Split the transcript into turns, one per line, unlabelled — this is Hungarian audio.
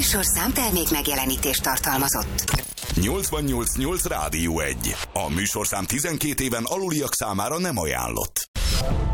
műsorszám termék megjelenítést tartalmazott.
88.8 Rádió 1. A műsorszám 12 éven aluliak számára nem ajánlott.